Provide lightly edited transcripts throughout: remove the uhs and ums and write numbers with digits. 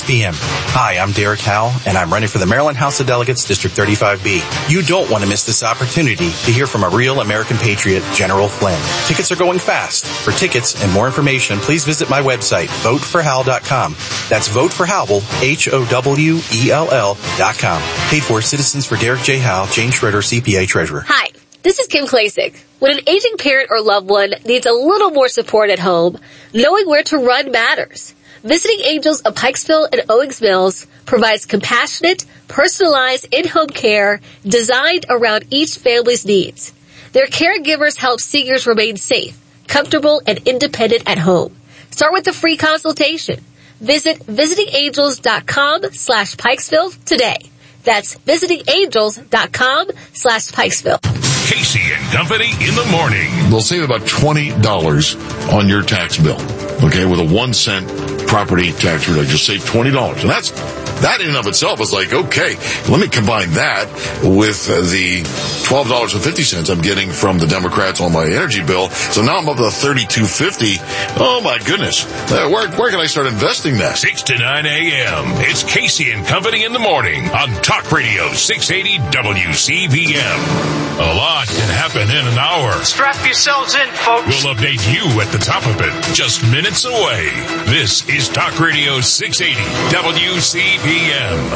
p.m. Hi, I'm Derek Howell, and I'm running for the Maryland House of Delegates, District 35B. You don't want to miss this opportunity to hear from a real American patriot, General Flynn. Tickets are going fast. For tickets and more information, please visit my website, voteforhowell.com. That's voteforhowell, HOWELL.com. Paid for Citizens for Derek J. Howell, Jane Schroeder, CPA Treasurer. Hi, this is Kim Klasick. When an aging parent or loved one needs a little more support at home, knowing where to run matters. Visiting Angels of Pikesville and Owings Mills provides compassionate, personalized in-home care designed around each family's needs. Their caregivers help seniors remain safe, comfortable, and independent at home. Start with a free consultation. Visit visitingangels.com/Pikesville today. That's visitingangels.com/Pikesville. Casey and Company in the morning. They'll save about $20 on your tax bill. Okay, with a 1 cent property tax reduction, save $20. And that in and of itself is like, okay, let me combine that with the $12.50 I'm getting from the Democrats on my energy bill. So now I'm up to $32.50. Oh my goodness. Where can I start investing that? 6 to 9 a.m. It's Casey and Company in the morning on Talk Radio 680 WCBM. A lot can happen in an hour. Strap yourselves in, folks. We'll update you at the top of it, just minutes away. This is Talk Radio 680 WCBM.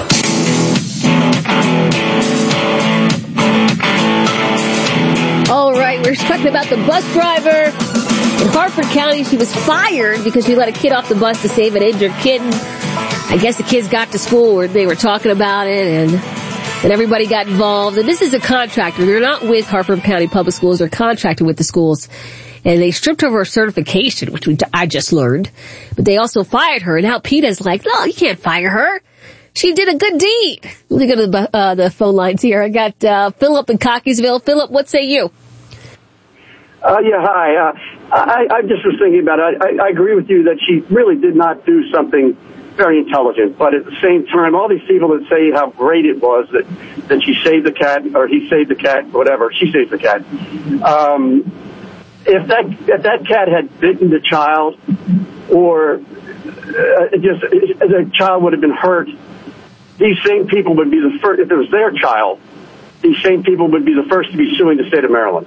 All right, we're talking about the bus driver in Harford County. She was fired because she let a kid off the bus to save an injured kitten. I guess the kids got to school where they were talking about it, and everybody got involved. And this is a contractor. They're not with Harford County Public Schools. They're contracted with the schools. And they stripped her of her certification, which I just learned. But they also fired her. And now PETA's like, no, you can't fire her. She did a good deed. Let me go to the phone lines here. I got Philip in Cockeysville. Philip, what say you? Yeah, hi. I just was thinking about it. I agree with you that she really did not do something very intelligent. But at the same time, all these people that say how great it was that she saved the cat, or he saved the cat, whatever, she saved the cat. If that cat had bitten the child, or the child would have been hurt, these same people would be the first. If it was their child, these same people would be the first to be suing the state of Maryland.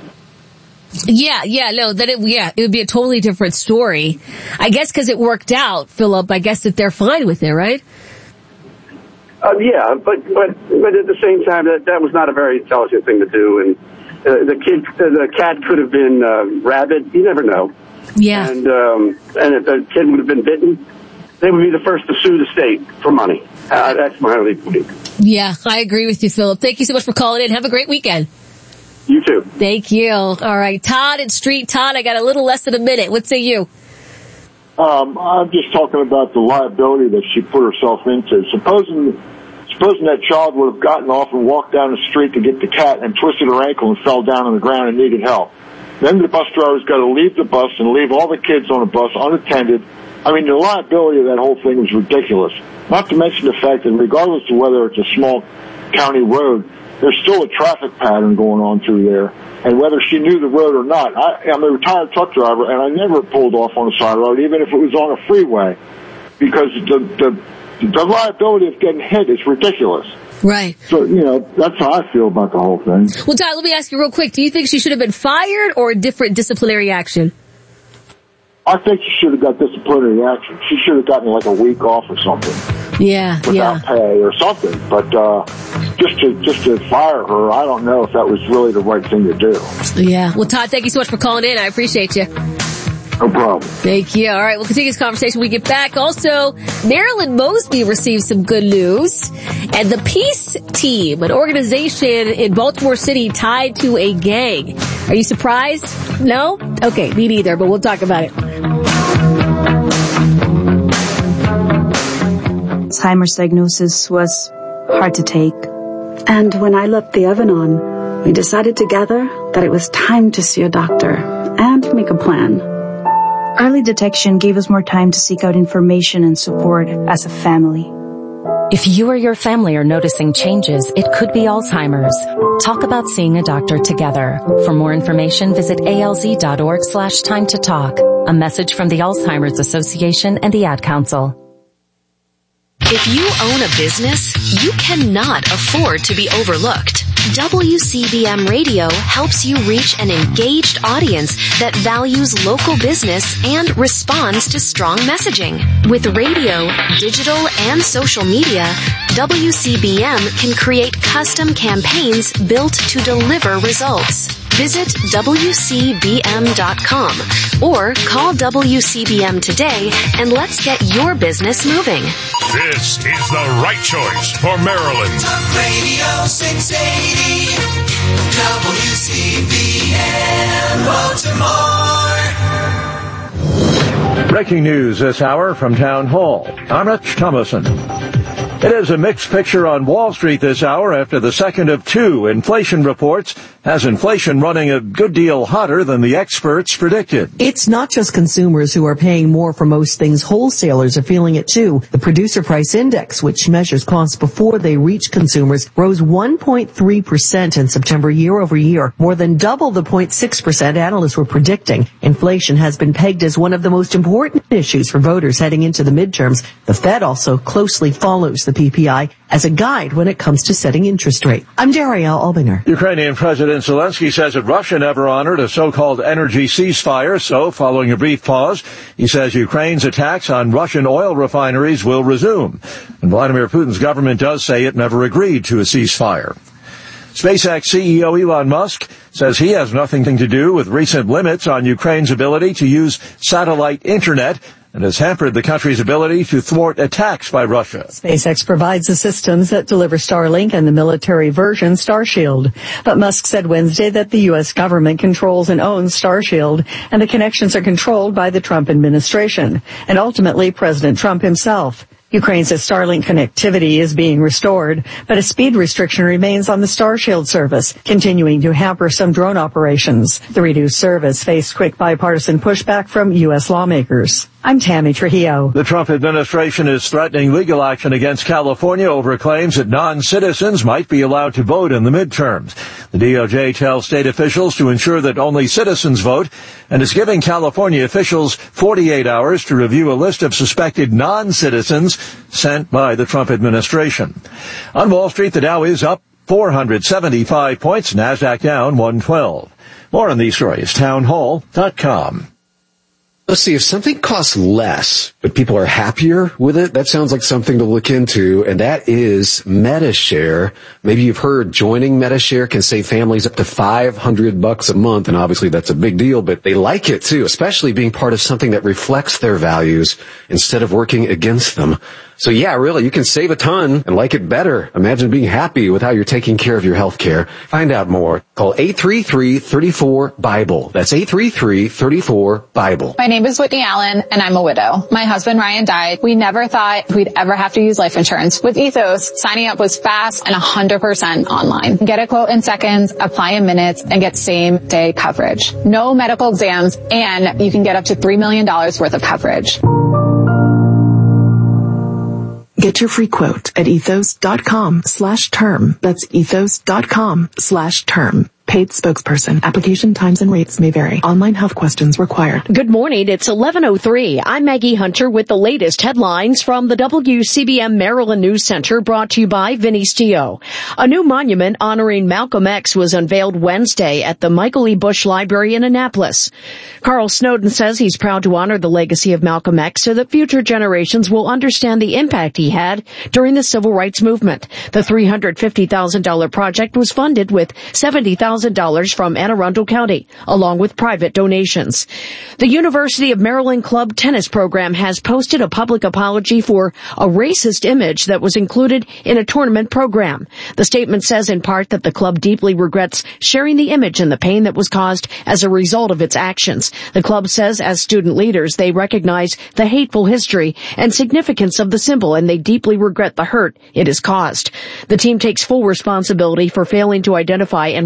It would be a totally different story. I guess because it worked out, Philip. I guess that they're fine with it, right? Yeah, but at the same time, that was not a very intelligent thing to do, and the cat could have been rabid. You never know. Yeah. And if the kid would have been bitten, they would be the first to sue the state for money. That's my only point. Yeah, I agree with you, Philip. Thank you so much for calling in. Have a great weekend. You too. Thank you. All right, Todd in Street. Todd, I got a little less than a minute. What say you? I'm just talking about the liability that she put herself into. Supposing that child would have gotten off and walked down the street to get the cat and twisted her ankle and fell down on the ground and needed help. Then the bus driver's got to leave the bus and leave all the kids on the bus unattended. I mean, the liability of that whole thing was ridiculous. Not to mention the fact that regardless of whether it's a small county road, there's still a traffic pattern going on through there. And whether she knew the road or not, I'm a retired truck driver, and I never pulled off on the side road, even if it was on a freeway, because the liability of getting hit is ridiculous. Right. So, that's how I feel about the whole thing. Well, Todd, let me ask you real quick. Do you think she should have been fired or a different disciplinary action? I think she should have got disciplinary action. She should have gotten like a week off or something. Yeah, without pay or something. But just to fire her, I don't know if that was really the right thing to do. Yeah. Well, Todd, thank you so much for calling in. I appreciate you. No problem. Thank you. All right, we'll continue this conversation when we get back. Also, Marilyn Mosby received some good news. And the Peace Team, an organization in Baltimore City tied to a gang. Are you surprised? No? Okay, me neither, but we'll talk about it. Alzheimer's diagnosis was hard to take. And when I left the Evan-On, we decided together that it was time to see a doctor and make a plan. Early detection gave us more time to seek out information and support as a family. If you or your family are noticing changes, it could be Alzheimer's. Talk about seeing a doctor together. For more information, visit alz.org/time-to-talk. A message from the Alzheimer's Association and the Ad Council. If you own a business, you cannot afford to be overlooked. WCBM Radio helps you reach an engaged audience that values local business and responds to strong messaging. With radio, digital, and social media, WCBM can create custom campaigns built to deliver results. Visit WCBM.com or call WCBM today and let's get your business moving. This is the right choice for Maryland. Talk Radio 680 WCBM Baltimore. Breaking news this hour from Town Hall. I'm Rich Thomason. It is a mixed picture on Wall Street this hour after the second of two inflation reports has inflation running a good deal hotter than the experts predicted. It's not just consumers who are paying more for most things. Wholesalers are feeling it too. The Producer Price Index, which measures costs before they reach consumers, rose 1.3% in September year over year, more than double the 0.6% analysts were predicting. Inflation has been pegged as one of the most important issues for voters heading into the midterms. The Fed also closely follows the PPI as a guide when it comes to setting interest rate. I'm Darielle Albinger. Ukrainian President Zelensky says that Russia never honored a so-called energy ceasefire, so following a brief pause, he says Ukraine's attacks on Russian oil refineries will resume. And Vladimir Putin's government does say it never agreed to a ceasefire. SpaceX CEO Elon Musk says he has nothing to do with recent limits on Ukraine's ability to use satellite internet and has hampered the country's ability to thwart attacks by Russia. SpaceX provides the systems that deliver Starlink and the military version Starshield. But Musk said Wednesday that the U.S. government controls and owns Starshield, and the connections are controlled by the Trump administration, and ultimately President Trump himself. Ukraine says Starlink connectivity is being restored, but a speed restriction remains on the Starshield service, continuing to hamper some drone operations. The reduced service faced quick bipartisan pushback from U.S. lawmakers. I'm Tammy Trujillo. The Trump administration is threatening legal action against California over claims that non-citizens might be allowed to vote in the midterms. The DOJ tells state officials to ensure that only citizens vote and is giving California officials 48 hours to review a list of suspected non-citizens sent by the Trump administration. On Wall Street, the Dow is up 475 points, NASDAQ down 112. More on these stories, townhall.com. Let's see, if something costs less, but people are happier with it, that sounds like something to look into, and that is Medi-Share. Maybe you've heard joining Medi-Share can save families up to $500 a month, and obviously that's a big deal, but they like it too, especially being part of something that reflects their values instead of working against them. So yeah, really, you can save a ton and like it better. Imagine being happy with how you're taking care of your health care. Find out more. Call 833-34-BIBLE. That's 833-34-BIBLE. My name is Whitney Allen, and I'm a widow. My husband, Ryan, died. We never thought we'd ever have to use life insurance. With Ethos, signing up was fast and 100% online. Get a quote in seconds, apply in minutes, and get same-day coverage. No medical exams, and you can get up to $3 million worth of coverage. Get your free quote at ethos.com/term. That's ethos.com/term. Paid spokesperson. Application times and rates may vary. Online health questions required. Good morning. It's 11:03. I'm Maggie Hunter with the latest headlines from the WCBM Maryland News Center, brought to you by Vinny Stio. A new monument honoring Malcolm X was unveiled Wednesday at the Michael E. Bush Library in Annapolis. Carl Snowden says he's proud to honor the legacy of Malcolm X so that future generations will understand the impact he had during the civil rights movement. The $350,000 project was funded with $70,000 from Anne Arundel County, along with private donations. The University of Maryland Club tennis program has posted a public apology for a racist image that was included in a tournament program. The statement says in part that the club deeply regrets sharing the image and the pain that was caused as a result of its actions. The club says as student leaders, they recognize the hateful history and significance of the symbol, and they deeply regret the hurt it has caused. The team takes full responsibility for failing to identify and remove the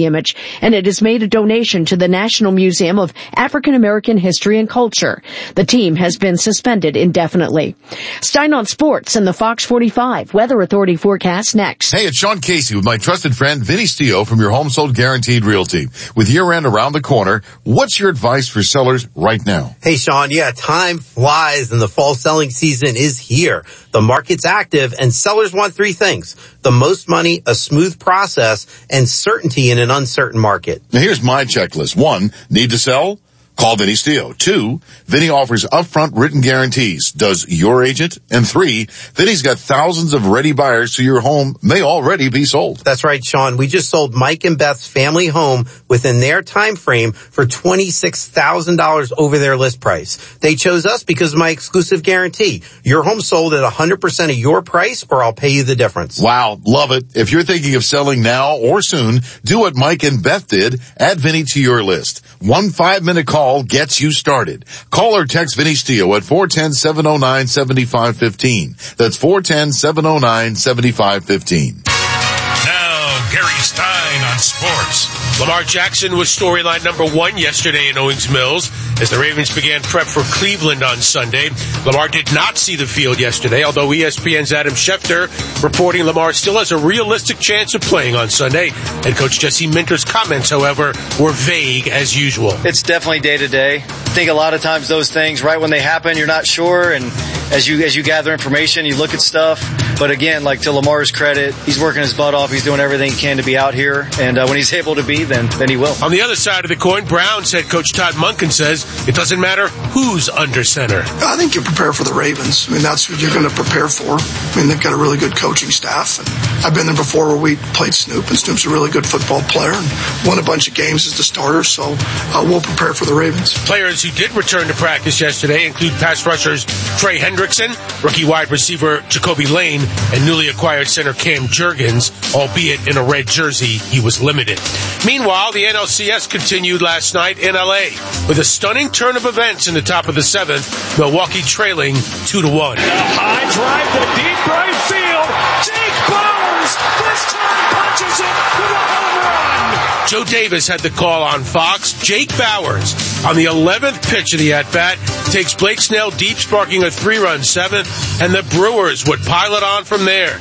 body image, and it has made a donation to the National Museum of African American History and Culture. The team has been suspended indefinitely. Stein on Sports and the Fox 45 Weather Authority forecast next. Hey, it's Sean Casey with my trusted friend Vinny Stio from Your Home Sold Guaranteed Realty. With year-end around the corner, what's your advice for sellers right now? Hey, Sean, time flies and the fall selling season is here. The market's active and sellers want three things: the most money, a smooth process, and certainty in an uncertain market. Now here's my checklist. 1, need to sell? Call Vinny Stio. 2, Vinny offers upfront written guarantees. Does your agent? And 3, Vinny's got thousands of ready buyers, so your home may already be sold. That's right, Sean. We just sold Mike and Beth's family home within their time frame for $26,000 over their list price. They chose us because of my exclusive guarantee. Your home sold at 100% of your price, or I'll pay you the difference. Wow, love it. If you're thinking of selling now or soon, do what Mike and Beth did. Add Vinny to your list. 1 5-minute call gets you started. Call or text Vinny Stio at 410-709-7515. That's 410-709-7515. Now, Gary Stein on sports. Lamar Jackson was storyline number 1 yesterday in Owings Mills as the Ravens began prep for Cleveland on Sunday. Lamar did not see the field yesterday, although ESPN's Adam Schefter reporting Lamar still has a realistic chance of playing on Sunday. Head coach Jesse Minter's comments, however, were vague as usual. It's definitely day to day. I think a lot of times those things, right when they happen, you're not sure, and as you gather information, you look at stuff. But again, like to Lamar's credit, he's working his butt off. He's doing everything he can to be out here, and when he's able to be, then he will. On the other side of the coin, Browns head coach Todd Monken says it doesn't matter who's under center. I think you prepare for the Ravens. I mean, that's who you're going to prepare for. I mean, they've got a really good coaching staff. And I've been there before where we played Snoop, and Snoop's a really good football player and won a bunch of games as the starter, so we'll prepare for the Ravens. Players who did return to practice yesterday include pass rushers Trey Hendrickson, rookie wide receiver Jacoby Lane, and newly acquired center Cam Jurgens, albeit in a red jersey, he was limited. Meanwhile, the NLCS continued last night in LA with a stunning turn of events in the top of the 7th, Milwaukee trailing 2-1. The high drive to deep right field. Jake Bowers this time punches it with a home run. Joe Davis had the call on Fox. Jake Bowers, on the 11th pitch of the at-bat, takes Blake Snell deep, sparking a 3-run 7th, and the Brewers would pile it on from there.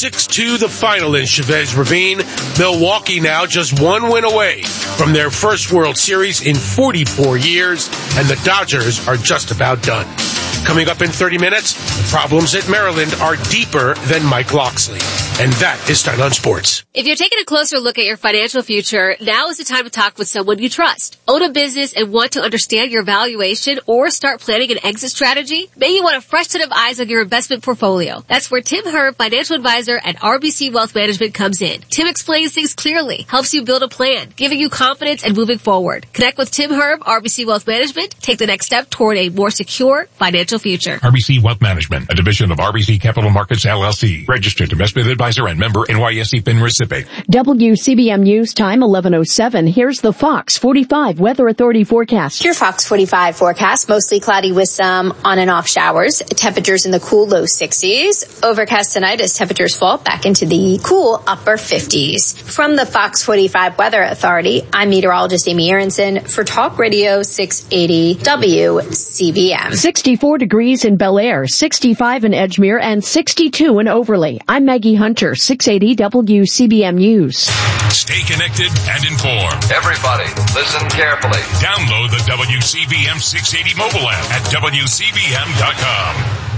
6-2 the final in Chavez Ravine. Milwaukee now just 1 win away from their first World Series in 44 years, and the Dodgers are just about done. Coming up in 30 minutes, the problems at Maryland are deeper than Mike Loxley. And that is Stein on Sports. If you're taking a closer look at your financial future, now is the time to talk with someone you trust. Own a business and want to understand your valuation or start planning an exit strategy? Maybe you want a fresh set of eyes on your investment portfolio. That's where Tim Herb, financial advisor at RBC Wealth Management, comes in. Tim explains things clearly, helps you build a plan, giving you confidence and moving forward. Connect with Tim Herb, RBC Wealth Management. Take the next step toward a more secure financial future. RBC Wealth Management, a division of RBC Capital Markets, LLC. Registered investment advisor and member NYSE FINRA. WCBM News Time 11:07. Here's the Fox 45 Weather Authority forecast. Your Fox 45 forecast, mostly cloudy with some on and off showers. Temperatures in the cool low 60s. Overcast tonight as temperatures fall back into the cool upper 50s. From the Fox 45 Weather Authority, I'm meteorologist Amy Aronson for Talk Radio 680 WCBM. 64 degrees in Bel Air, 65 in Edgemere, and 62 in Overley. I'm Maggie Hunter, 680 WCBM News. Stay connected and informed. Everybody, listen carefully. Download the WCBM 680 mobile app at WCBM.com.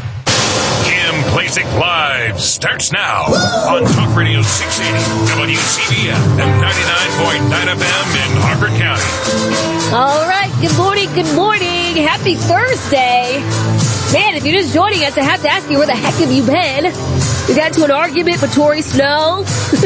Kim Klacik Live starts now on Talk Radio 680 WCBM and 99.9 FM in Harford County. All right, good morning. Happy Thursday. Man, if you're just joining us, I have to ask you, where the heck have you been? We got into an argument with Tori Snow.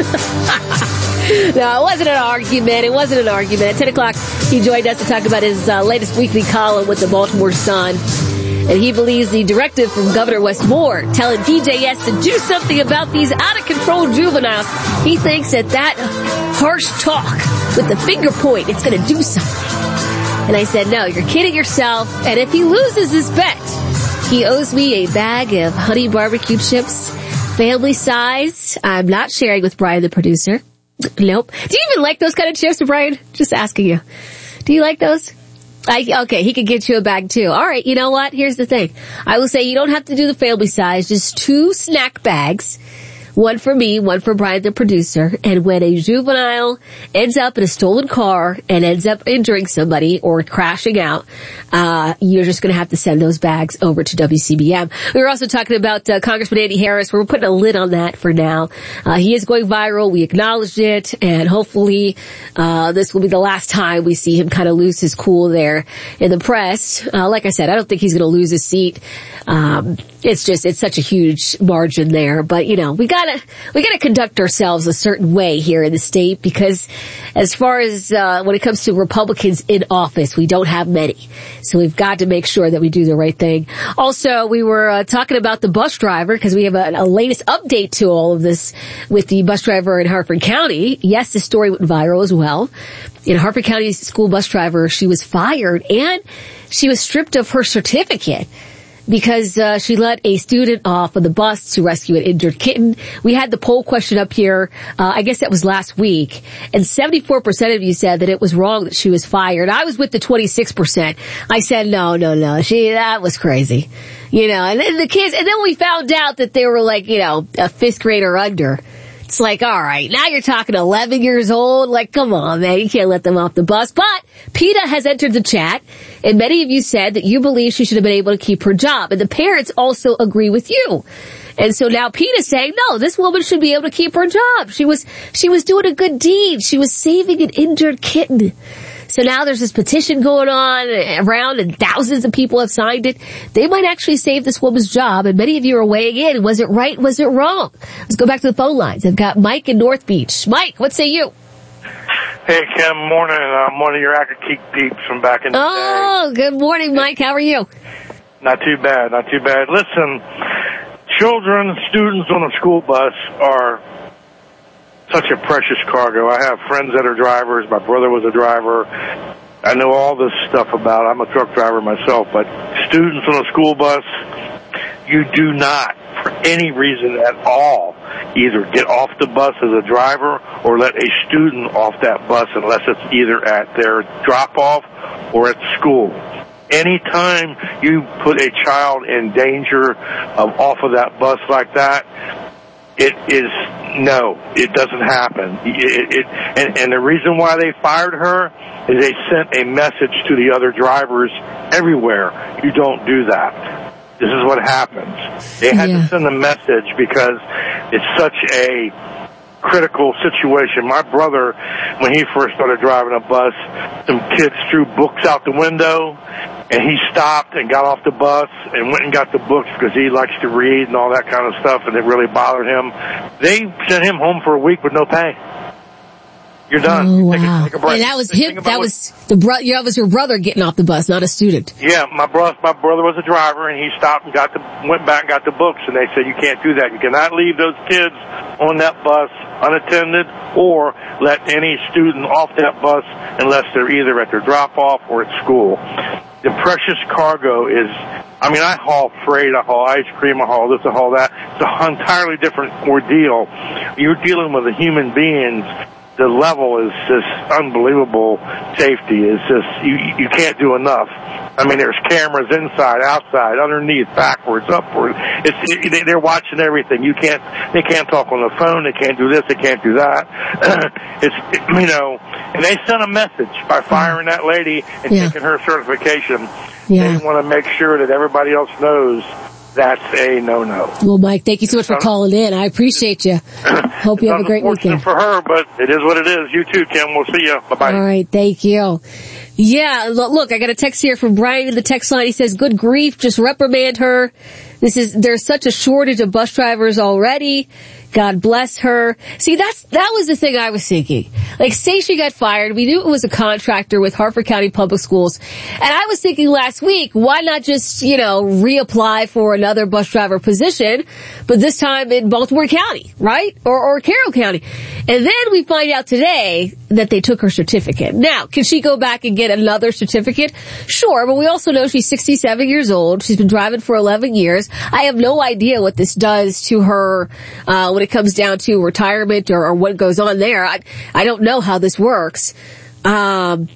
No, it wasn't an argument. At 10 o'clock, he joined us to talk about his latest weekly column with the Baltimore Sun. And he believes the directive from Governor Wes Moore telling DJS to do something about these out-of-control juveniles, he thinks that harsh talk with the finger point, it's going to do something. And I said, no, you're kidding yourself. And if he loses this bet, he owes me a bag of honey barbecue chips, family size. I'm not sharing with Brian, the producer. Nope. Do you even like those kind of chips, Brian? Just asking you. Do you like those? Okay, he could get you a bag too. All right, you know what? Here's the thing. I will say you don't have to do the family size, just 2 snack bags. One for me, one for Brian, the producer. And when a juvenile ends up in a stolen car and ends up injuring somebody or crashing out, you're just going to have to send those bags over to WCBM. We were also talking about Congressman Andy Harris. We're putting a lid on that for now. He is going viral. We acknowledged it, and hopefully this will be the last time we see him kind of lose his cool there in the press. Like I said, I don't think he's going to lose his seat. It's such a huge margin there, but you know, we gotta conduct ourselves a certain way here in the state, because as far as when it comes to Republicans in office, we don't have many. So we've got to make sure that we do the right thing. Also, we were talking about the bus driver, because we have a latest update to all of this with the bus driver in Harford County. Yes, this story went viral as well. In Harford County, school bus driver, she was fired and she was stripped of her certificate because she let a student off of the bus to rescue an injured kitten. We had the poll question up here, I guess that was last week, and 74% of you said that it was wrong that she was fired. I was with the 26%. I said, no, that was crazy. You know, and the kids, and then we found out that they were like, you know, a 5th grade or under. It's like, all right, now you're talking 11 years old. Like, come on, man, you can't let them off the bus. But PETA has entered the chat, and many of you said that you believe she should have been able to keep her job. And the parents also agree with you. And so now PETA's saying, no, this woman should be able to keep her job. She was doing a good deed. She was saving an injured kitten. So now there's this petition going on around, and thousands of people have signed it. They might actually save this woman's job, and many of you are weighing in. Was it right? Was it wrong? Let's go back to the phone lines. I've got Mike in North Beach. Mike, what say you? Hey, Kim, morning. I'm one of your Accokeek peeps from back in the day. Oh, good morning, Mike. How are you? Not too bad. Listen, children, students on a school bus are such a precious cargo. I have friends that are drivers. My brother was a driver. I know all this stuff about it. I'm a truck driver myself, but students on a school bus, you do not, for any reason at all, either get off the bus as a driver or let a student off that bus unless it's either at their drop-off or at school. Anytime you put a child in danger of off of that bus like that, it doesn't happen. And the reason why they fired her is they sent a message to the other drivers everywhere. You don't do that. This is what happens. They had to send a message because it's such a critical situation. My brother, when he first started driving a bus, some kids threw books out the window, and he stopped and got off the bus and went and got the books because he likes to read and all that kind of stuff, and it really bothered him. They sent him home for a week with no pay. You're done. Oh, wow. Take a break. And that was him. That was your brother getting off the bus, not a student. Yeah, my brother was a driver, and he stopped and went back and got the books, and they said you can't do that. You cannot leave those kids on that bus unattended or let any student off that bus unless they're either at their drop-off or at school. The precious cargo is, I haul freight, I haul ice cream, I haul this, I haul that. It's an entirely different ordeal. You're dealing with a human being. The level is just unbelievable. Safety is just, you can't do enough. There's cameras inside, outside, underneath, backwards, upward. They're watching everything. They can't talk on the phone. They can't do this. They can't do that. And they sent a message by firing that lady and taking her certification. They want to make sure that everybody else knows that's a no-no. Well, Mike, thank you so much for calling in. I appreciate you. Hope you have a great weekend. For her, but it is what it is. You too, Kim. We'll see you. Bye-bye. All right, thank you. Yeah, look, I got a text here from Brian in the text line. He says, good grief, just reprimand her. There's such a shortage of bus drivers already. God bless her. See, that was the thing I was thinking. Like, say she got fired. We knew it was a contractor with Harford County Public Schools. And I was thinking last week, why not just, reapply for another bus driver position, but this time in Baltimore County, right? Or Carroll County. And then we find out today that they took her certificate. Now, can she go back and get another certificate? Sure, but we also know she's 67 years old. She's been driving for 11 years. I have no idea what this does to her when it comes down to retirement or what goes on there. I don't know how this works. But,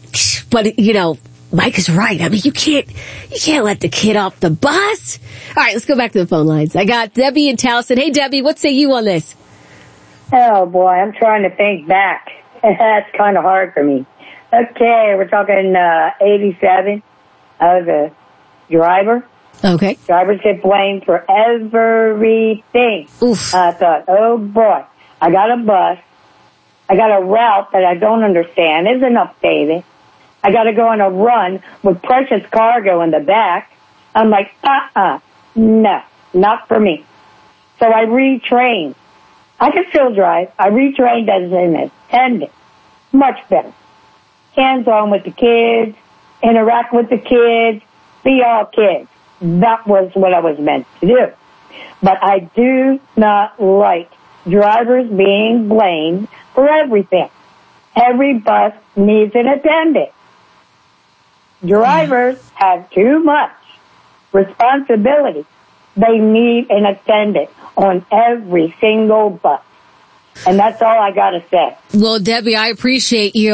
Mike is right. I mean, you can't let the kid off the bus. All right, let's go back to the phone lines. I got Debbie in Towson. Hey, Debbie, what say you on this? Oh, boy, I'm trying to think back. That's kind of hard for me. Okay, we're talking 87. I was a driver. Okay. Drivers get blamed for everything. Oof. I thought, oh, boy, I got a bus. I got a route that I don't understand, isn't updated. I got to go on a run with precious cargo in the back. I'm like, no, not for me. So I retrained. I can still drive. I retrained as an attendant. Much better. Hands-on with the kids, interact with the kids, be all kids. That was what I was meant to do. But I do not like drivers being blamed for everything. Every bus needs an attendant. Drivers have too much responsibility. They need an attendant on every single bus. And that's all I got to say. Well, Debbie, I appreciate you.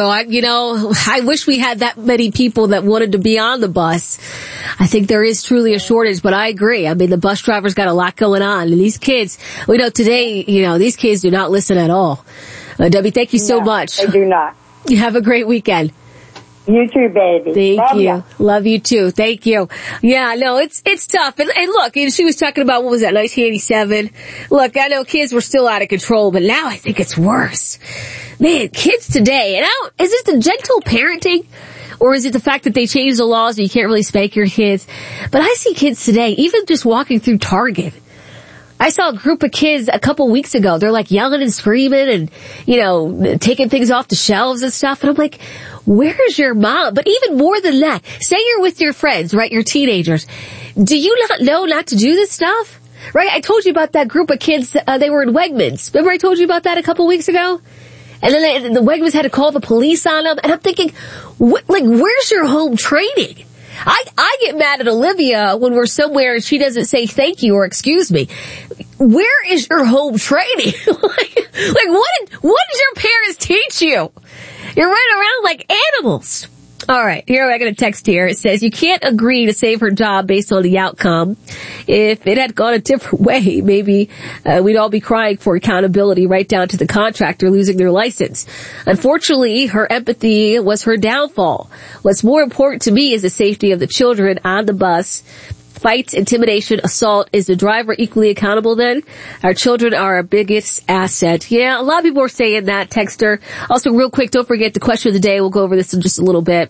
I wish we had that many people that wanted to be on the bus. I think there is truly a shortage, but I agree. I mean, the bus drivers got a lot going on. And these kids, today, these kids do not listen at all. Debbie, thank you so much. They do not. You have a great weekend. You too, baby. Thank you. Love you too. Thank you. Yeah, no, it's tough. And look, she was talking about, what was that, 1987? Look, I know kids were still out of control, but now I think it's worse. Man, kids today, is it the gentle parenting? Or is it the fact that they changed the laws and you can't really spank your kids? But I see kids today, even just walking through Target. I saw a group of kids a couple weeks ago. They're like yelling and screaming and, taking things off the shelves and stuff. And I'm like, where's your mom? But even more than that, say you're with your friends, right? Your teenagers. Do you not know not to do this stuff? Right? I told you about that group of kids. They were in Wegmans. Remember I told you about that a couple weeks ago? And then the Wegmans had to call the police on them. And I'm thinking, where's your home training? I get mad at Olivia when we're somewhere and she doesn't say thank you or excuse me. Where is your home training? what did your parents teach you? You're running around like animals. All right, here I got a text here. It says, you can't agree to save her job based on the outcome. If it had gone a different way, maybe we'd all be crying for accountability right down to the contractor losing their license. Unfortunately, her empathy was her downfall. What's more important to me is the safety of the children on the bus. Fights, intimidation, assault. Is the driver equally accountable then? Our children are our biggest asset. Yeah, a lot of people are saying that, texter. Also, real quick, don't forget the question of the day. We'll go over this in just a little bit.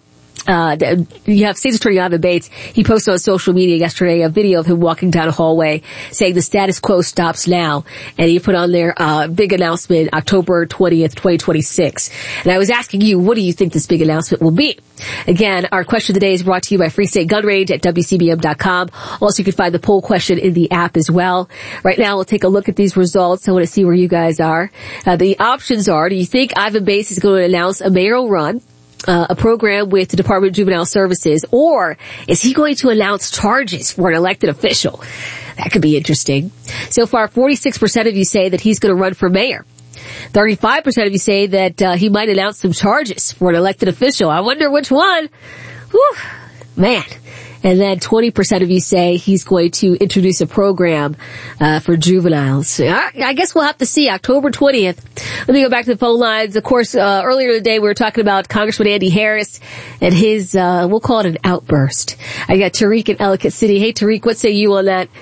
You have State's Attorney Ivan Bates. He posted on social media yesterday a video of him walking down a hallway saying the status quo stops now. And he put on there big announcement October 20th, 2026. And I was asking you, what do you think this big announcement will be? Again, our question of the day is brought to you by Free State Gun Range at WCBM.com. Also, you can find the poll question in the app as well. Right now, we'll take a look at these results. I want to see where you guys are. The options are, do you think Ivan Bates is going to announce a mayoral run? A program with the Department of Juvenile Services, or is he going to announce charges for an elected official? That could be interesting. So far, 46% of you say that he's going to run for mayor. 35% of you say that he might announce some charges for an elected official. I wonder which one. Whew, man. And then 20% of you say he's going to introduce a program for juveniles. I guess we'll have to see. October 20th. Let me go back to the phone lines. Of course, earlier today we were talking about Congressman Andy Harris and his, we'll call it an outburst. I got Tariq in Ellicott City. Hey, Tariq, what say you on that?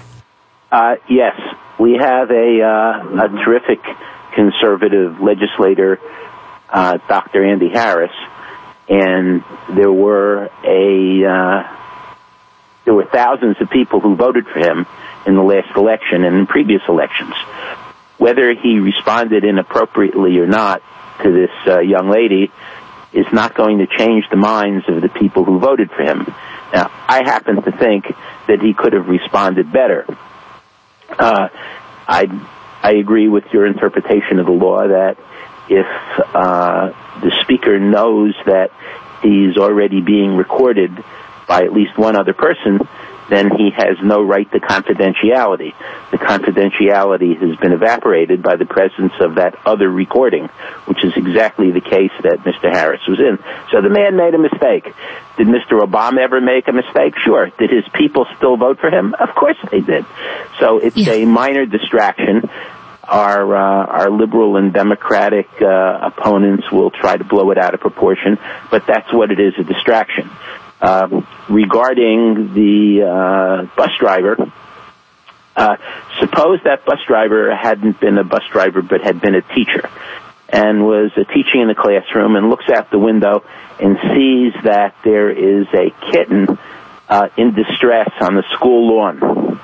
Yes, we have a terrific conservative legislator, Dr. Andy Harris, and there were thousands of people who voted for him in the last election and in previous elections. Whether he responded inappropriately or not to this young lady is not going to change the minds of the people who voted for him. Now, I happen to think that he could have responded better. I agree with your interpretation of the law that if the speaker knows that he's already being recorded by at least one other person, then he has no right to confidentiality. The confidentiality has been evaporated by the presence of that other recording, which is exactly the case that Mr. Harris was in. So the man made a mistake. Did Mr. Obama ever make a mistake? Sure. Did his people still vote for him? Of course they did. So it's a minor distraction. Our liberal and democratic opponents will try to blow it out of proportion, but that's what it is, a distraction. Regarding the bus driver, suppose that bus driver hadn't been a bus driver but had been a teacher and was teaching in the classroom and looks out the window and sees that there is a kitten in distress on the school lawn.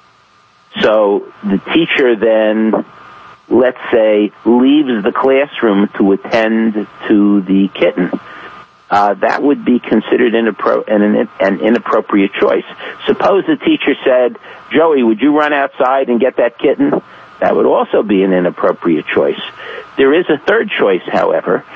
So the teacher then, let's say, leaves the classroom to attend to the kitten. That would be considered an inappropriate choice. Suppose the teacher said, Joey, would you run outside and get that kitten? That would also be an inappropriate choice. There is a third choice, however,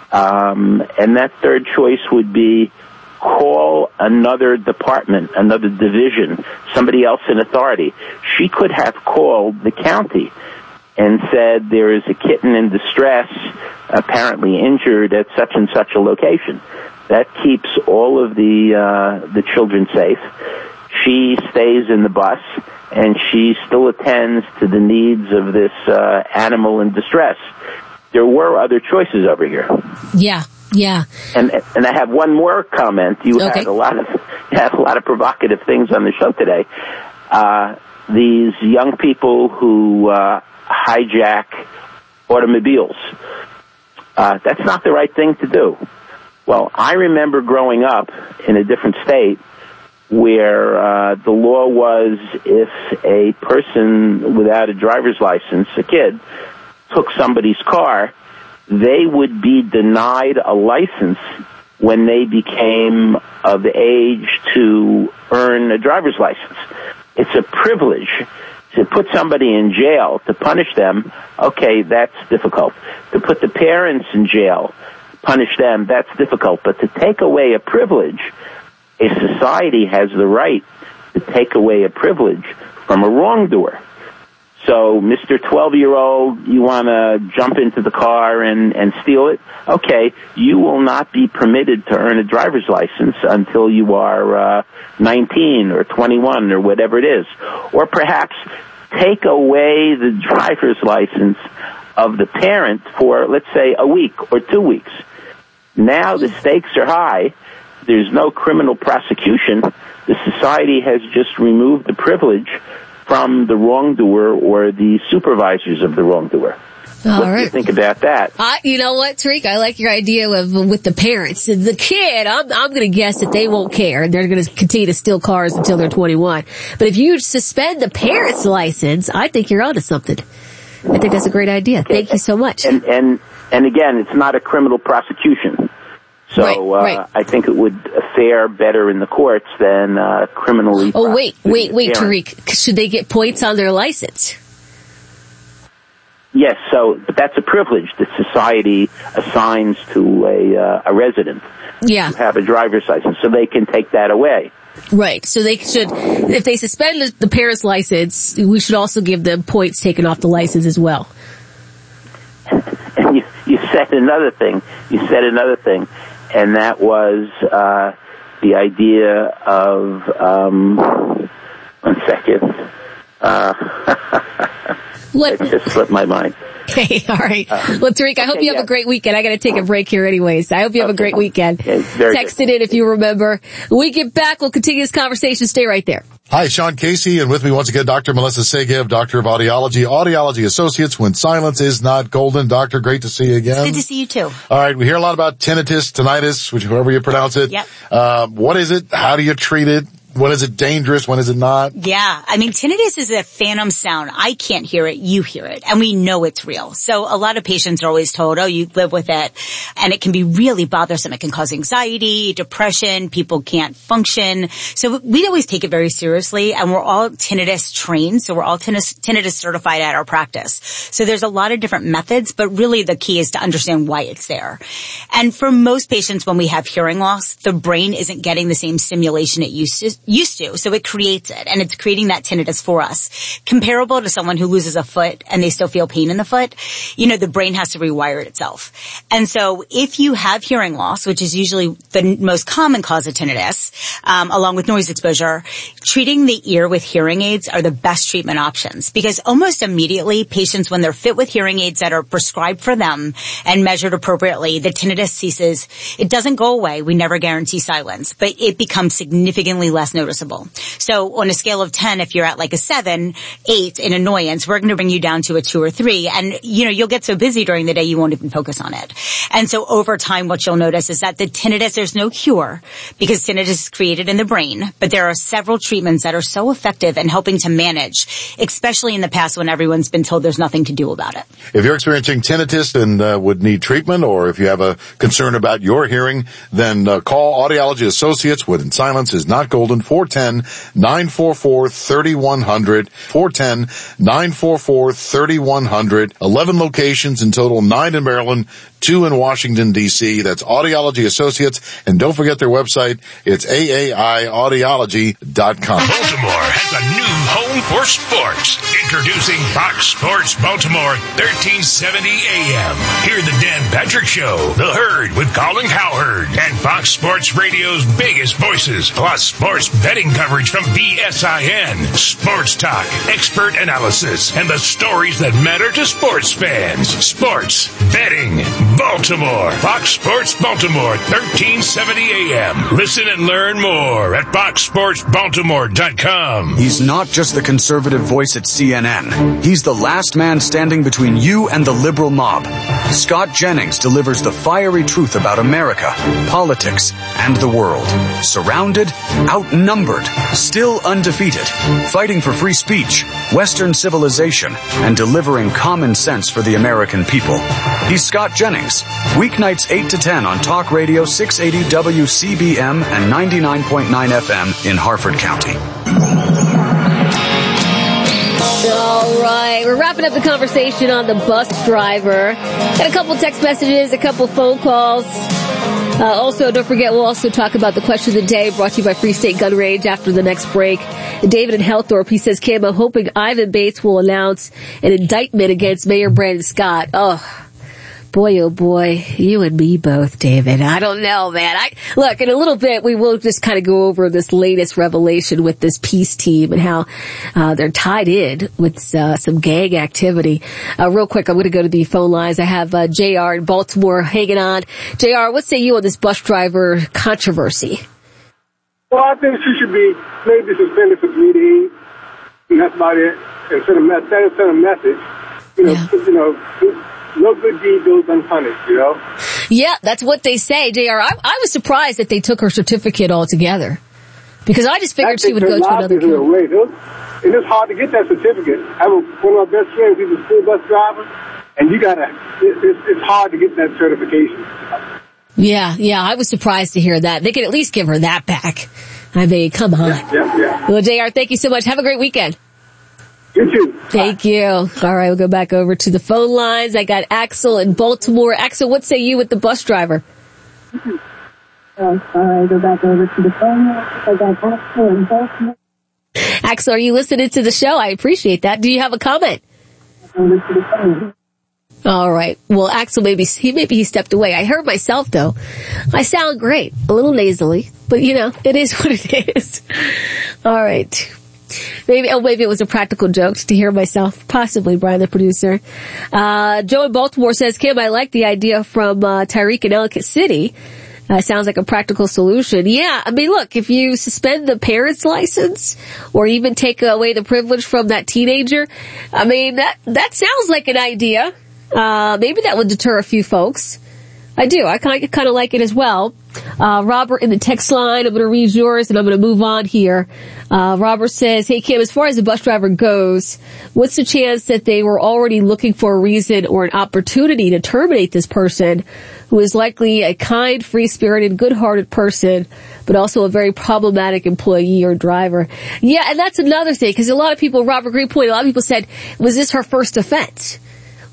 and that third choice would be call another department, another division, somebody else in authority. She could have called the county and said there is a kitten in distress, apparently injured at such and such a location. That keeps all of the children safe. She stays in the bus, and she still attends to the needs of this animal in distress. There were other choices over here. Yeah. And I have one more comment. You had a lot of provocative things on the show today. These young people who hijack automobiles. That's not the right thing to do. Well, I remember growing up in a different state where the law was if a person without a driver's license, a kid, took somebody's car, they would be denied a license when they became of age to earn a driver's license. It's a privilege. To put somebody in jail, to punish them, okay, that's difficult. To put the parents in jail, punish them, that's difficult. But to take away a privilege, a society has the right to take away a privilege from a wrongdoer. So, Mr. 12-year-old, you want to jump into the car and steal it? Okay, you will not be permitted to earn a driver's license until you are 19 or 21 or whatever it is. Or perhaps take away the driver's license of the parent for, let's say, a week or 2 weeks. Now the stakes are high. There's no criminal prosecution. The society has just removed the privilege from the wrongdoer or the supervisors of the wrongdoer. What do you think about that? You know what, Tariq? I like your idea with the parents. The kid, I'm going to guess that they won't care. They're going to continue to steal cars until they're 21. But if you suspend the parent's license, I think you're onto something. I think that's a great idea. Thank you so much. And again, it's not a criminal prosecution. So right. I think it would fare better in the courts than criminally. Oh, wait, Tariq. Should they get points on their license? Yes, but that's a privilege that society assigns to a resident. Yeah. To have a driver's license, so they can take that away. Right. So they should, if they suspend the parent's license, we should also give them points taken off the license as well. And you said another thing. And that was the idea of one second. What? It just slipped my mind. Okay, all right. Well, Tariq, I hope you have a great weekend. I got to take a break here anyways. I hope you have a great weekend. Text it in if you remember. When we get back, we'll continue this conversation. Stay right there. Hi, Sean Casey, and with me once again, Dr. Melissa Segev, Doctor of Audiology, Audiology Associates, when silence is not golden. Doctor, great to see you again. It's good to see you too. All right, we hear a lot about tinnitus, however you pronounce it. Yep. What is it? How do you treat it? When is it dangerous? When is it not? Yeah. I mean, tinnitus is a phantom sound. I can't hear it. You hear it. And we know it's real. So a lot of patients are always told, oh, you live with it. And it can be really bothersome. It can cause anxiety, depression. People can't function. So we always take it very seriously. And we're all tinnitus trained. So we're all tinnitus certified at our practice. So there's a lot of different methods, but really the key is to understand why it's there. And for most patients, when we have hearing loss, the brain isn't getting the same stimulation it used used to, so it creates it, and it's creating that tinnitus for us. Comparable to someone who loses a foot and they still feel pain in the foot, the brain has to rewire it itself. And so if you have hearing loss, which is usually the most common cause of tinnitus, along with noise exposure, treating the ear with hearing aids are the best treatment options, because almost immediately patients, when they're fit with hearing aids that are prescribed for them and measured appropriately, the tinnitus ceases. It doesn't go away. We never guarantee silence, but it becomes significantly less noticeable. So on a scale of 10, if you're at like a 7, 8 in annoyance, we're going to bring you down to a 2 or 3. And, you'll get so busy during the day, you won't even focus on it. And so over time, what you'll notice is that the tinnitus, there's no cure, because tinnitus is created in the brain, but there are several treatments that are so effective in helping to manage, especially in the past when everyone's been told there's nothing to do about it. If you're experiencing tinnitus and would need treatment, or if you have a concern about your hearing, then call Audiology Associates. Wooden Silence is not golden. 410-944-3100. 410-944-3100. 11 locations in total, 9 in Maryland, 2 in Washington, D.C. That's Audiology Associates. And don't forget their website. It's aaiaudiology.com. Baltimore has a new home for sports. Introducing Fox Sports Baltimore, 1370 AM. Hear the Dan Patrick Show, The Herd with Colin Cowherd, and Fox Sports Radio's biggest voices, plus sports betting coverage from BSIN, sports talk, expert analysis, and the stories that matter to sports fans. Sports betting Baltimore. Fox Sports Baltimore, 1370 AM. Listen and learn more at foxsportsbaltimore.com. He's not just the conservative voice at CNN. He's the last man standing between you and the liberal mob. Scott Jennings delivers the fiery truth about America, politics, and the world. Surrounded, outnumbered, still undefeated, fighting for free speech, Western civilization, and delivering common sense for the American people. He's Scott Jennings. Weeknights 8 to 10 on Talk Radio 680 WCBM and 99.9 FM in Harford County. All right, we're wrapping up the conversation on the bus driver. Got a couple text messages, a couple phone calls. Also, don't forget, we'll also talk about the question of the day, brought to you by Free State Gun Range after the next break. David in Hellthorpe, he says, Kim, I'm hoping Ivan Bates will announce an indictment against Mayor Brandon Scott. Oh boy, you and me both, David. I don't know, man. Look, in a little bit, we will just kind of go over this latest revelation with this peace team and how they're tied in with some gang activity. Real quick, I'm going to go to the phone lines. I have JR in Baltimore hanging on. JR, what say you on this bus driver controversy? Well, I think she should be maybe suspended for 3 days, and that's about it. And send a message. No good deed goes unpunished, Yeah, that's what they say, JR. I was surprised that they took her certificate altogether, because I just figured she would go to another county. And it's hard to get that certificate. One of my best friends, he's a school bus driver, and it's hard to get that certification. Yeah, I was surprised to hear that. They could at least give her that back. I mean, come on. Yeah. Well, JR, thank you so much. Have a great weekend. You too. Thank you. All right, we'll go back over to the phone lines. I got Axel in Baltimore. Axel, what say you with the bus driver? All right, go back over to the phone lines. I got Axel in Baltimore. Axel, are you listening to the show? I appreciate that. Do you have a comment? Over to the phone. All right. Well, Axel, maybe he stepped away. I heard myself, though. I sound great. A little nasally, but it is what it is. All right. Maybe it was a practical joke to hear myself. Possibly, Brian, the producer. Joe in Baltimore says, Kim, I like the idea from Tyreek in Ellicott City. Sounds like a practical solution. Yeah, I mean, look, if you suspend the parent's license or even take away the privilege from that teenager, I mean, that sounds like an idea. Maybe that would deter a few folks. I do. I kind of like it as well. Robert in the text line, I'm going to read yours and I'm going to move on here. Robert says, hey Kim, as far as the bus driver goes, what's the chance that they were already looking for a reason or an opportunity to terminate this person who is likely a kind, free-spirited, good-hearted person, but also a very problematic employee or driver? Yeah, and that's another thing, because a lot of people, Robert Green pointed, a lot of people said, was this her first offense?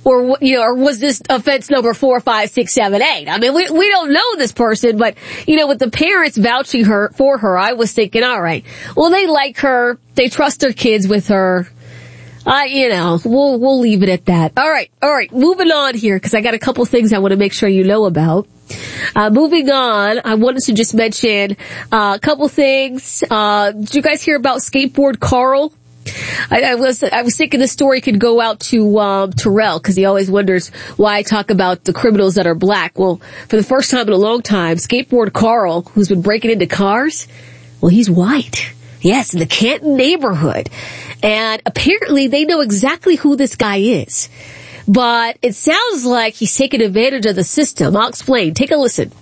Or, or was this offense number 4, 5, 6, 7, 8? I mean, we don't know this person, but, with the parents vouching for her, I was thinking, all right, well, they like her. They trust their kids with her. We'll leave it at that. All right. Moving on here, because I got a couple things I want to make sure you know about. Moving on, I wanted to just mention a couple things. Did you guys hear about Skateboard Carl? I was thinking the story could go out to Terrell, because he always wonders why I talk about the criminals that are black. Well, for the first time in a long time, Skateboard Carl, who's been breaking into cars, well, he's white. Yes, in the Canton neighborhood. And apparently they know exactly who this guy is. But it sounds like he's taking advantage of the system. I'll explain. Take a listen.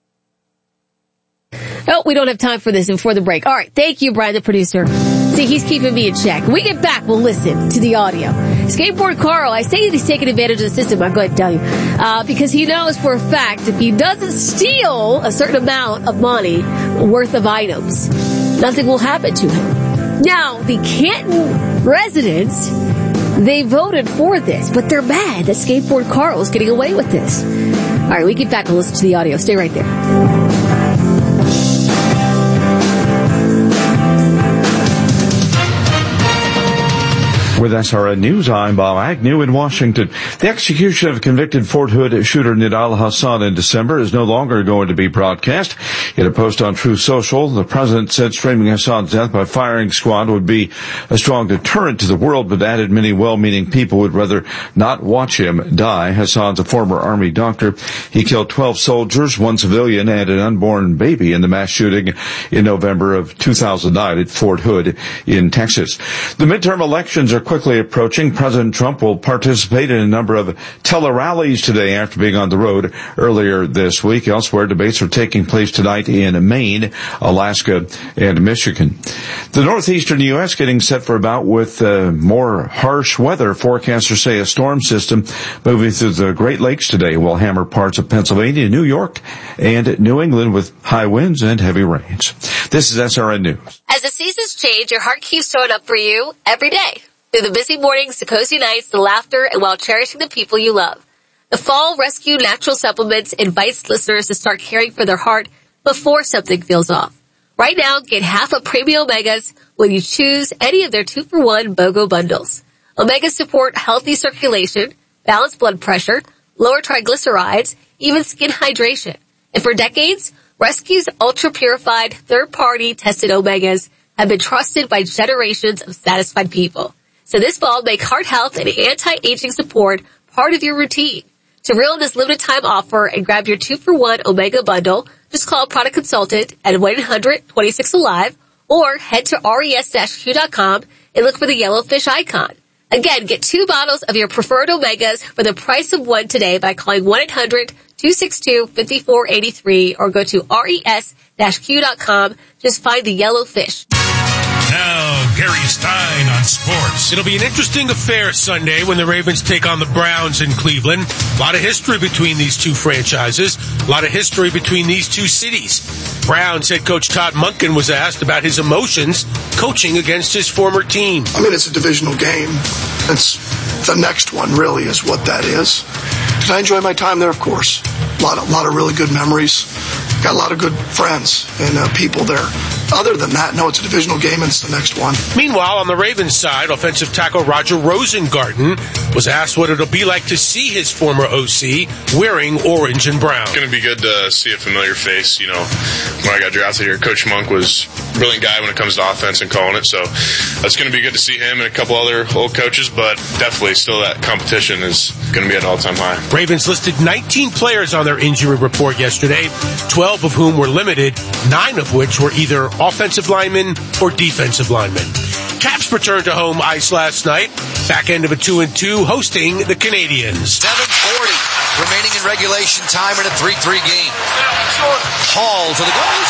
Oh, we don't have time for this before the break. All right. Thank you, Brian, the producer. See, he's keeping me in check. When we get back, we'll listen to the audio. Skateboard Carl, I say he's taking advantage of the system, I'm going to tell you. Because he knows for a fact if he doesn't steal a certain amount of money worth of items, nothing will happen to him. Now, the Canton residents, they voted for this, but they're mad that Skateboard Carl is getting away with this. All right, we get back and listen to the audio. Stay right there. With SRN News, I'm Bob Agnew in Washington. The execution of convicted Fort Hood shooter Nidal Hasan in December is no longer going to be broadcast. In a post on Truth Social, the president said streaming Hasan's death by firing squad would be a strong deterrent to the world, but added many well-meaning people would rather not watch him die. Hasan's a former Army doctor. He killed 12 soldiers, 1 civilian, and an unborn baby in the mass shooting in November of 2009 at Fort Hood in Texas. The midterm elections are quickly approaching. President Trump will participate in a number of tele-rallies today after being on the road earlier this week. Elsewhere, debates are taking place tonight in Maine, Alaska, and Michigan. The northeastern U.S. getting set for a bout with more harsh weather. Forecasters say a storm system moving through the Great Lakes today will hammer parts of Pennsylvania, New York, and New England with high winds and heavy rains. This is SRN News. As the seasons change, your heart keeps showing up for you every day. Through the busy mornings, the cozy nights, the laughter, and while cherishing the people you love. The Fall Rescue Natural Supplements invites listeners to start caring for their heart before something feels off. Right now, get half of Premium Omegas when you choose any of their 2-for-1 BOGO bundles. Omegas support healthy circulation, balanced blood pressure, lower triglycerides, even skin hydration. And for decades, Rescue's ultra-purified, third-party tested Omegas have been trusted by generations of satisfied people. So this fall, make heart health and anti-aging support part of your routine. To reel in this limited time offer and grab your 2-for-1 Omega bundle, just call a product consultant at 1-800-26-ALIVE or head to res-q.com and look for the yellow fish icon. Again, get 2 bottles of your preferred Omegas for the price of 1 today by calling 1-800-262-5483 or go to res-q.com. Just find the yellow fish. Now, Gary Stein on sports. It'll be an interesting affair Sunday when the Ravens take on the Browns in Cleveland. A lot of history between these two franchises. A lot of history between these two cities. Browns head coach Todd Monken was asked about his emotions coaching against his former team. I mean, it's a divisional game. It's the next one, really, is what that is. Did I enjoy my time there? Of course. A lot of really good memories. Got a lot of good friends and people there. Other than that, no, it's a divisional game and it's the next one. Meanwhile, on the Ravens side, offensive tackle Roger Rosengarten was asked what it'll be like to see his former OC wearing orange and brown. It's going to be good to see a familiar face. You know, when I got drafted here, Coach Monk was a brilliant guy when it comes to offense and calling it. So it's going to be good to see him and a couple other old coaches, but definitely still that competition is going to be at an all-time high. Ravens listed 19 players on their injury report yesterday, 12 of whom were limited, 9 of which were either offensive linemen or defensive linemen. Caps returned to home ice last night, back end of a 2-2, hosting the Canadians. 7:40 remaining in regulation time in a 3-3 game. Hall to the goal.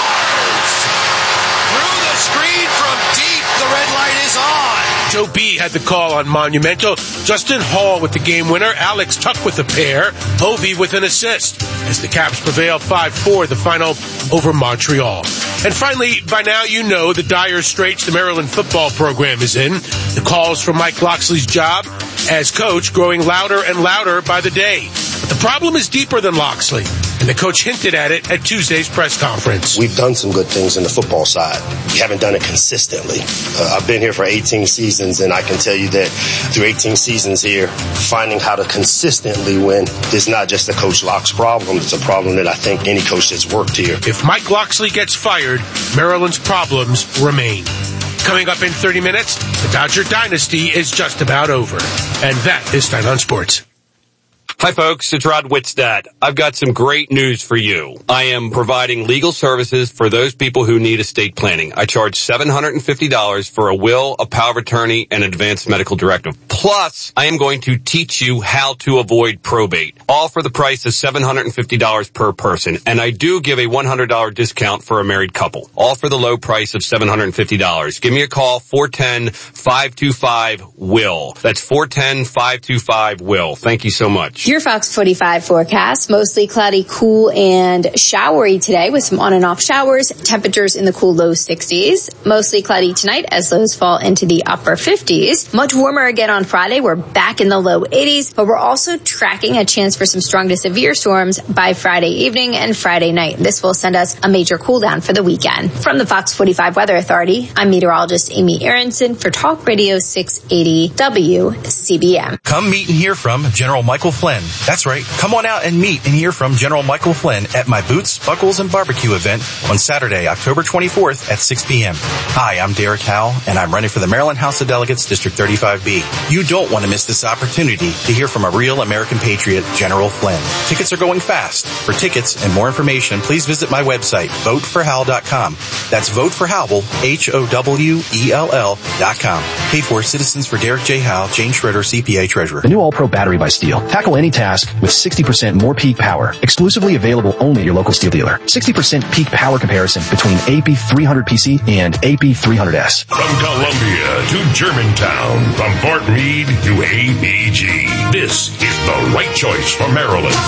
Through the screen from deep, the red light is on. Joe B had the call on Monumental. Justin Hall with the game winner. Alex Tuck with the pair. Ovi with an assist. As the Caps prevail 5-4, the final over Montreal. And finally, by now you know the dire straits the Maryland football program is in. The calls for Mike Loxley's job as coach growing louder and louder by the day. But the problem is deeper than Locksley, and the coach hinted at it at Tuesday's press conference. We've done some good things in the football side. We haven't done it consistently. I've been here for 18 seasons, and I can tell you that through 18 seasons here, finding how to consistently win is not just a Coach Locke's problem. It's a problem that I think any coach that's worked here. If Mike Locksley gets fired, Maryland's problems remain. Coming up in 30 minutes, the Dodger dynasty is just about over. And that is Stein on Sports. Hi folks, it's Rod Whitstad. I've got some great news for you. I am providing legal services for those people who need estate planning. I charge $750 for a will, a power of attorney, and advanced medical directive. Plus, I am going to teach you how to avoid probate. All for the price of $750 per person. And I do give a $100 discount for a married couple. All for the low price of $750. Give me a call, 410-525-WILL. That's 410-525-WILL. Thank you so much. Your Fox 45 forecast, mostly cloudy, cool, and showery today with some on and off showers. Temperatures in the cool low 60s. Mostly cloudy tonight as lows fall into the upper 50s. Much warmer again on Friday. We're back in the low 80s, but we're also tracking a chance for some strong to severe storms by Friday evening and Friday night. This will send us a major cool down for the weekend. From the Fox 45 Weather Authority, I'm meteorologist Amy Aronson for Talk Radio 680 WCBM. Come meet and hear from General Michael Flynn. That's right. Come on out and meet and hear from General Michael Flynn at my Boots, Buckles, and Barbecue event on Saturday, October 24th at 6 p.m. Hi, I'm Derek Howell, and I'm running for the Maryland House of Delegates, District 35B. You don't want to miss this opportunity to hear from a real American patriot, General Flynn. Tickets are going fast. For tickets and more information, please visit my website, voteforhowell.com. That's voteforhowell, HOWELL.com. Paid for Citizens for Derek J. Howell, Jane Schroeder, CPA Treasurer. The new All-Pro battery by Steel. Tackle any task with 60% more peak power. Exclusively available only at your local Steel dealer. 60% peak power comparison between AP300PC and AP300S. From Columbia to Germantown, from Fort Meade to ABG. This is the right choice for Maryland.